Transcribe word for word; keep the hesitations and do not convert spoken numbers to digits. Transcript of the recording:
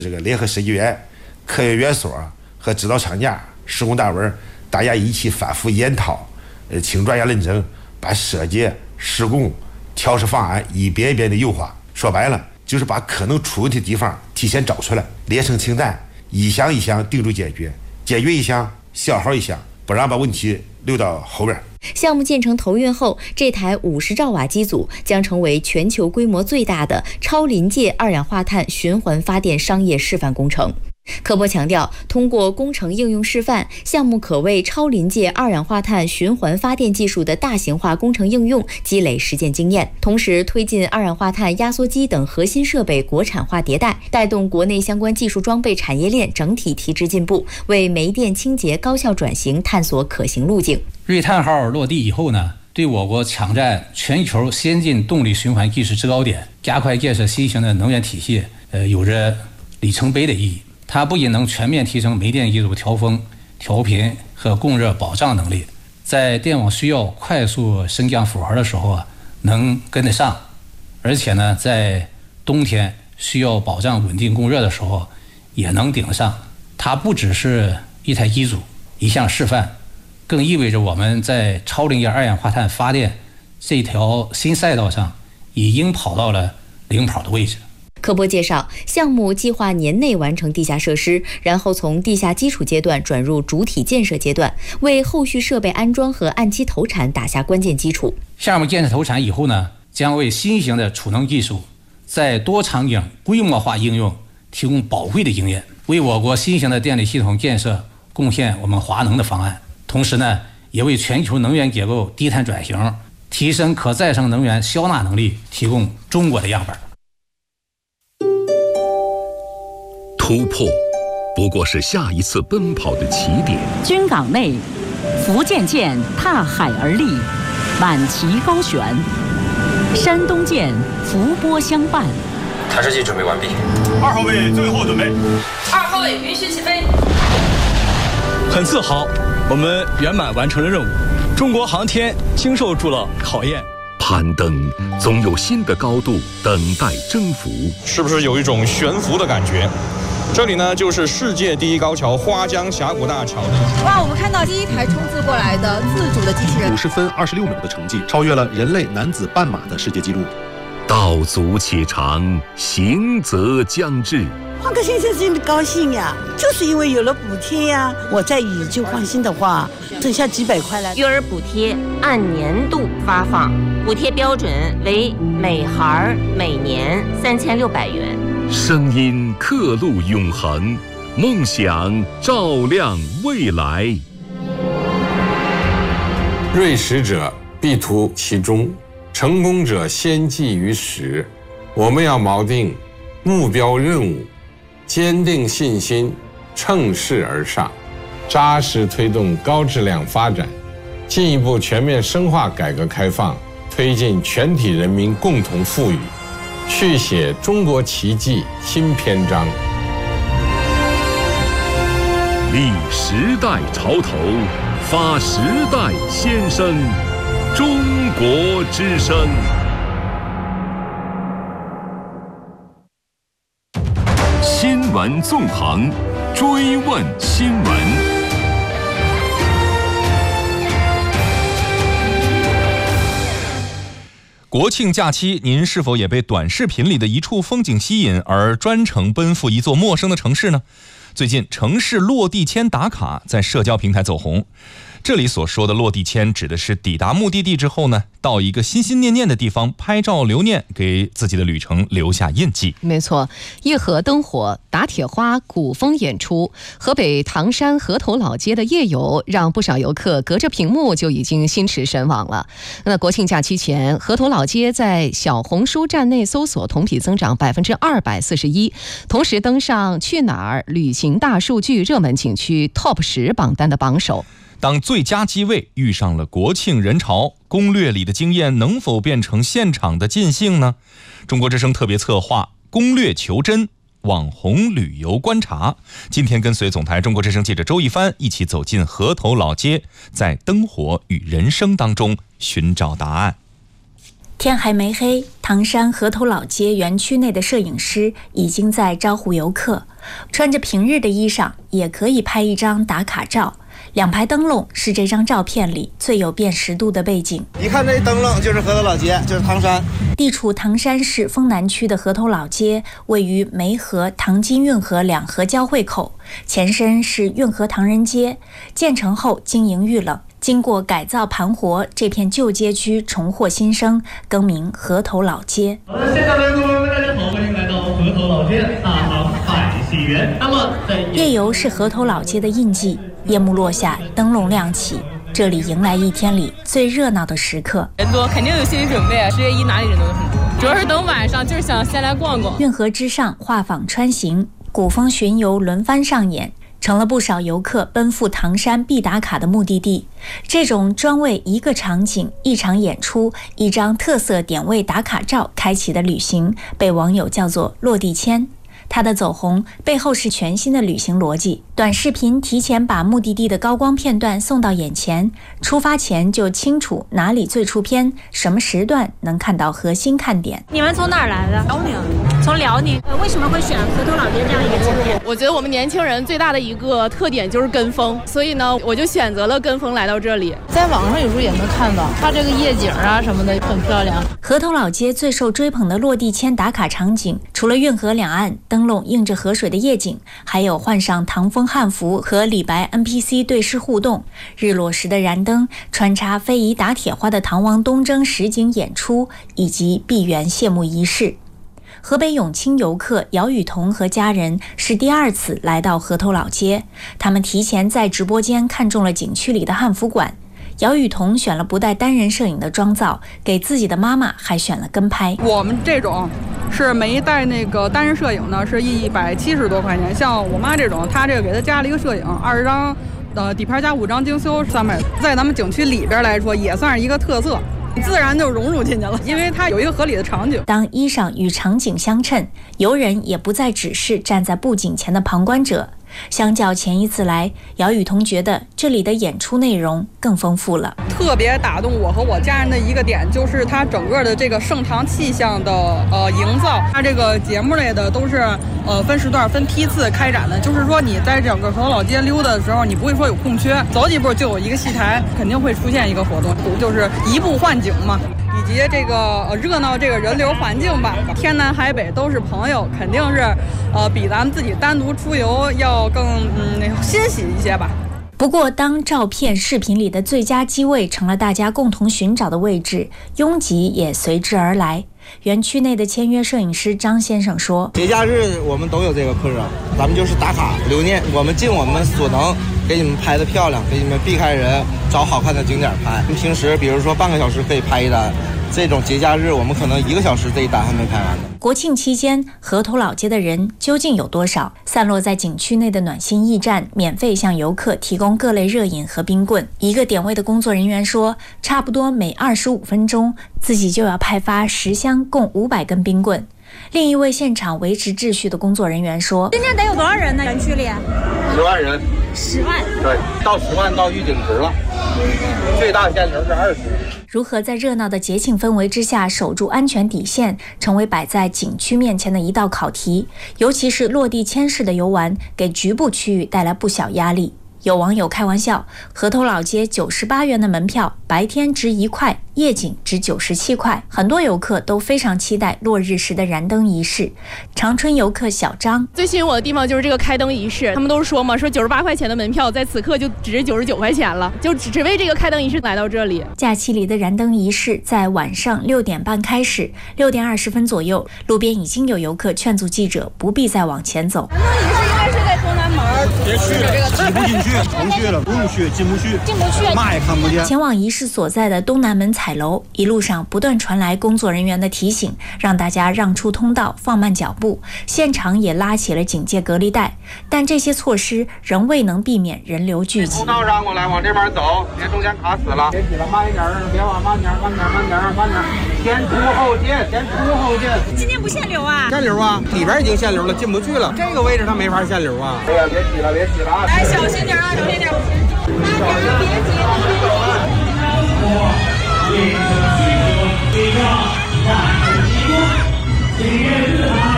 这个联合设计院、科研院所和指导厂家、施工单位，大家一起反复研讨，呃，请专家论证，把设计、施工、调试方案一遍一遍的优化。说白了，就是把可能出问题的地方提前找出来，列成清单，一项一项定住解决，解决一项消耗一项，不让把问题留到后边。 项目建成投运后，这台五十兆瓦机组将成为全球规模最大的超临界二氧化碳循环发电商业示范工程。科博强调，通过工程应用示范，项目可为超临界二氧化碳循环发电技术的大型化工程应用积累实践经验，同时推进二氧化碳压缩机等核心设备国产化迭代，带动国内相关技术装备产业链整体提质进步，为煤电清洁高效转型探索可行路径。 锐碳号落地以后呢，对我国抢占全球先进动力循环技术制高点，加快建设新型的能源体系，呃，有着里程碑的意义。它不仅能全面提升煤电机组调峰、调频和供热保障能力，在电网需要快速升降负荷的时候啊，能跟得上，而且呢，在冬天需要保障稳定供热的时候，也能顶得上。它不只是一台机组、一项示范，更意味着我们在超临界二氧化碳发电这条新赛道上，已经跑到了领跑的位置。 科博介绍，项目计划年内完成地下设施，然后从地下基础阶段转入主体建设阶段，为后续设备安装和按期投产打下关键基础。 项目建设投产以后呢，将为新型的储能技术在多场景规模化应用提供宝贵的经验，为我国新型的电力系统建设贡献我们华能的方案，同时呢，也为全球能源结构低碳转型、提升可再生能源消纳能力提供中国的样本。 突破不过是下一次奔跑的起点。 军港内，福建舰踏海而立，满旗高悬；山东舰伏波相伴。 弹射器准备完毕。 二号位最后准备。 二号位允许起飞。 很自豪，我们圆满完成了任务。中国航天经受住了考验。 攀登总有新的高度等待征服， 是不是有一种悬浮的感觉？这里呢，就是世界第一高桥花江峡谷大桥。 哇，我们看到第一台冲刺过来的自主的机器人， 五十分二十六秒的成绩，超越了人类男子半马的世界纪录。 道阻且长，行则将至。 换个先生真的高兴呀，就是因为有了补贴呀。我再以旧换新的话，剩下几百块了。 育儿补贴按年度发放，补贴标准为每孩每年三千六百元。 声音刻录永恒，梦想照亮未来。 锐实者必图其中，成功者先记于始。我们要锚定目标任务，坚定信心，乘势而上，扎实推动高质量发展，进一步全面深化改革开放，推进全体人民共同富裕，续写中国奇迹新篇章。 立时代潮头，发时代先声，中国之声。新闻纵横，追问新闻。 国庆假期，您是否也被短视频里的一处风景吸引，而专程奔赴一座陌生的城市呢？最近，城市落地签打卡在社交平台走红。这里所说的落地签，指的是抵达目的地之后呢，到一个心心念念的地方拍照留念，给自己的旅程留下印记。 没错，夜河灯火、打铁花、古风演出，河北唐山河头老街的夜游，让不少游客隔着屏幕就已经心驰神往了。那国庆假期前，河头老街在小红书站内搜索同比增长百分之二百四十一，同时登上去哪儿旅行大数据热门景区 Top 十榜单的榜首。 当最佳机位遇上了国庆人潮，攻略里的经验能否变成现场的尽兴呢？中国之声特别策划攻略求真网红旅游观察，今天跟随总台中国之声记者周一帆一起走进河头老街，在灯火与人声当中寻找答案。 天还没黑，唐山河头老街园区内的摄影师已经在招呼游客，穿着平日的衣裳也可以拍一张打卡照。两排灯笼是这张照片里最有辨识度的背景。 一看这灯笼就是河头老街，就是唐山。 地处唐山市丰南区的河头老街，位于梅河、唐津运河两河交汇口，前身是运河唐人街。建成后经营遇冷，经过改造盘活，这片旧街区重获新生，更名河头老街。 好的，现场的各位大家好，欢迎来到河头老街大唐百喜园。那么在夜游是河头老街的印记。夜幕落下，灯笼亮起，这里迎来一天里最热闹的时刻。 人多，肯定有心理准备。十月一哪里人都很多，主要是等晚上，就是想先来逛逛。 运河之上，画舫穿行，古风巡游轮番上演，成了不少游客奔赴唐山必打卡的目的地。这种专为一个场景、一场演出、一张特色点位打卡照开启的旅行，被网友叫做落地签。它的走红背后是全新的旅行逻辑，短视频提前把目的地的高光片段送到眼前，出发前就清楚哪里最出片，什么时段能看到核心看点。 你们从哪儿来的？辽宁。从辽宁。呃，为什么会选河头老街这样一个景点？ 我觉得我们年轻人最大的一个特点就是跟风，所以呢，我就选择了跟风来到这里。 在网上有时候也能看到，它这个夜景啊什么的很漂亮。 河头老街最受追捧的落地签打卡场景，除了运河两岸灯笼映着河水的夜景，还有换上唐风汉服和李白 N P C 对视互动，日落时的燃灯，穿插非遗打铁花的唐王东征实景演出，以及闭园谢幕仪式。河北永清游客姚雨桐和家人是第二次来到河头老街，他们提前在直播间看中了景区里的汉服馆。姚雨桐选了不带单人摄影的妆造，给自己的妈妈还选了跟拍。 我们这种是没带那个单人摄影呢，是一百七十多块钱。像我妈这种，她这个给她加了一个摄影，二十张，呃，底盘加五张精修，三百。在咱们景区里边来说，也算是一个特色。自然就融入进去了，因为它有一个合理的场景。 当衣裳与场景相称，游人也不再只是站在布景前的旁观者。相较前一次来，姚雨桐觉得这里的演出内容更丰富了。 特别打动我和我家人的一个点，就是它整个的这个盛唐气象的呃营造。它这个节目类的都是呃分时段、分批次开展的，就是说你在整个河头老街溜达的时候，你不会说有空缺，走几步就有一个戏台，肯定会出现一个活动，就是移步换景嘛。以及这个呃热闹这个人流环境吧，天南海北都是朋友，肯定是呃比咱们自己单独出游要更嗯那欣喜一些吧。 不过，当照片、视频里的最佳机位成了大家共同寻找的位置，拥挤也随之而来。园区内的签约摄影师张先生说：“ 节假日我们都有这个课，咱们就是打卡留念，我们尽我们所能给你们拍的漂亮，给你们避开人，找好看的景点拍。平时比如说半个小时可以拍一单，这种节假日我们可能一个小时这一单还没拍完呢。” 国庆期间，河头老街的人究竟有多少？散落在景区内的暖心驿站免费向游客提供各类热饮和冰棍。一个点位的工作人员说，差不多每二十五分钟，自己就要派发十箱共五百根冰棍。另一位现场维持秩序的工作人员说：“ 今天得有多少人呢？园区里十万人， 十万， 对，到十万到预警值了，最大限流是二十。” 如何在热闹的节庆氛围之下守住安全底线，成为摆在景区面前的一道考题。尤其是落地签式的游玩，给局部区域带来不小压力。有网友开玩笑，河头老街九十八元的门票，白天值一块，夜景值九十七块。很多游客都非常期待落日时的燃灯仪式。长春游客小张最吸引我的地方就是这个开灯仪式，他们都是说嘛，说九十八块钱的门票在此刻就值九十九块钱了，就只只为这个开灯仪式来到这里。 假期里的燃灯仪式在晚上六点半开始，六点二十分左右，路边已经有游客劝阻记者不必再往前走。 燃灯仪式应该是在东南门， 别去了，挤不进去。不去了，不用去，进不去， 进不去， 嘛也看不见。 前往仪式所在的东南门彩楼，一路上不断传来工作人员的提醒，让大家让出通道，放慢脚步。现场也拉起了警戒隔离带，但这些措施仍未能避免人流聚集。 通道让过来，往这边走，别中间卡死了。别挤了，慢一点，别往慢点，慢点，慢点，慢点。先出后进，先出后进。 今天不限流啊？ 限流啊，里边已经限流了，进不去了。这个位置它没法限流啊。哎呀，别挤了，别挤了啊！ 来，小心点啊，小心点。大家别急，别急。 万众齐恭，请愿四堂。